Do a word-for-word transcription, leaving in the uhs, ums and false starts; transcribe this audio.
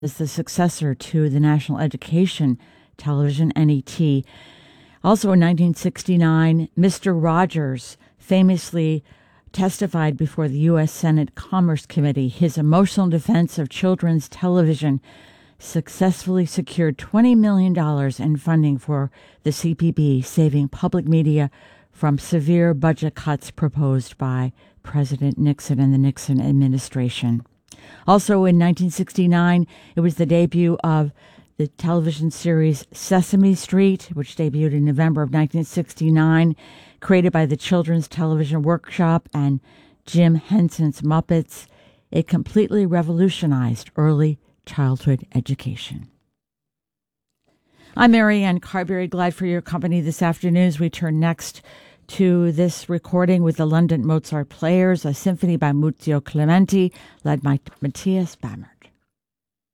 is the successor to the National Education Television, N E T. Also in nineteen sixty-nine, Mister Rogers famously testified before the U S Senate Commerce Committee. His emotional defense of children's television successfully secured twenty million dollars in funding for the C P B, saving public media from severe budget cuts proposed by President Nixon and the Nixon administration. Also in nineteen sixty-nine, it was the debut of the television series Sesame Street, which debuted in November of nineteen sixty-nine, created by the Children's Television Workshop and Jim Henson's Muppets. It completely revolutionized early childhood education. I'm Mary Ann Carberry, glad for your company this afternoon as we turn next to this recording with the London Mozart Players, a symphony by Muzio Clementi, led by Matthias Bammert.